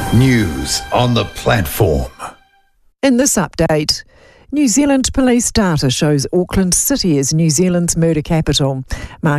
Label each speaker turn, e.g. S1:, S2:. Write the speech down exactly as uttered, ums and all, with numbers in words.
S1: News on the platform.
S2: In this update, New Zealand police data shows Auckland City as New Zealand's murder capital.